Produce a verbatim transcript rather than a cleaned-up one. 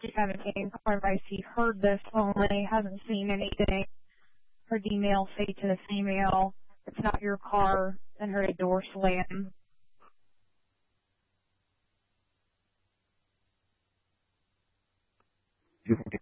She hasn't seen car advice. She heard this only, hasn't seen anything. Her email say to the female, it's not your car, and her door slam. You can